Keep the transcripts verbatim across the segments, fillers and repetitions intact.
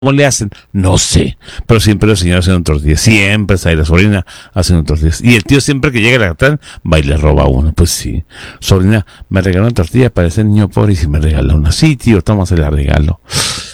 ¿Cómo le hacen? No sé. Pero siempre los señores hacen tortillas. Siempre está ahí la sobrina haciendo tortillas. Y el tío siempre que llega a la Catlán va y le roba uno. Pues sí. Sobrina, me regaló una tortilla para ese niño pobre y si me regala una. Sí, tío, toma, se la regalo.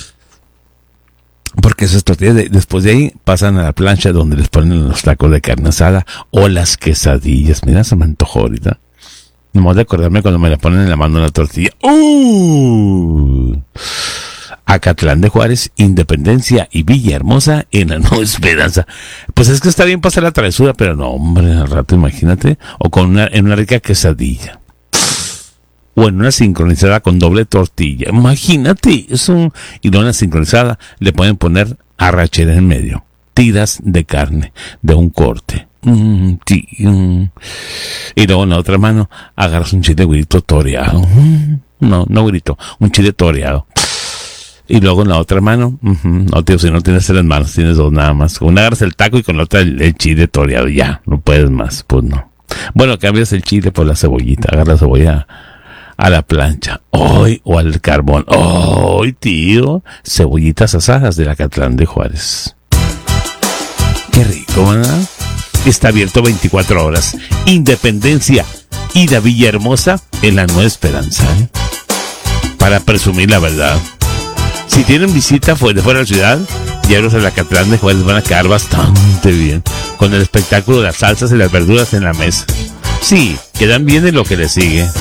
Porque esas tortillas de, después de ahí pasan a la plancha donde les ponen los tacos de carne asada o las quesadillas. Mira, se me antojó ahorita. Nomás de acordarme cuando me la ponen en la mano la tortilla. ¡Uh! Acatlán de Juárez, Independencia y Villahermosa en la Nueva Esperanza. Pues es que está bien pasar la travesura, pero no, hombre, al rato imagínate, o con una, en una rica quesadilla, o en una sincronizada con doble tortilla, imagínate, eso, y no en la sincronizada, le pueden poner arrachera en medio, tiras de carne, de un corte, mm, tí, mm. y luego en la otra mano, agarras un chile güirito toreado, mm. no, no güirito, un chile toreado. Y luego en la otra mano, uh-huh, no, tío, si no tienes tres manos, tienes dos nada más. Con una agarras el taco y con la otra el, el chile toreado. Ya, no puedes más, pues no. Bueno, cambias el chile por la cebollita. Agarras la cebolla a la plancha. Hoy, o al carbón. Hoy, tío, cebollitas asadas de la Acatlán de Juárez. Qué rico, ¿verdad? Está abierto veinticuatro horas. Independencia y la Villahermosa en la Nueva Esperanza, ¿eh? Para presumir la verdad. Si tienen visita de fuera de la ciudad, llevarlos a la Acatlán de Juárez van a quedar bastante bien, con el espectáculo de las salsas y las verduras en la mesa. Sí, quedan bien en lo que les sigue.